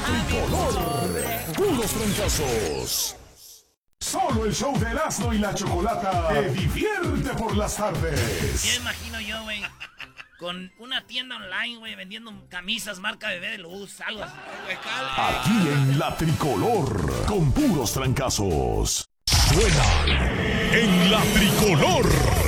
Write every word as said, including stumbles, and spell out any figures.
tricolor. Puros trancazos. Solo el show de Erasmo y la Chocolata te divierte por las tardes. Ya imagino yo, güey, con una tienda online, güey, vendiendo camisas marca Bebé de Luz, algo así. Aquí en la Tricolor, con puros trancazos. Suena en la Tricolor.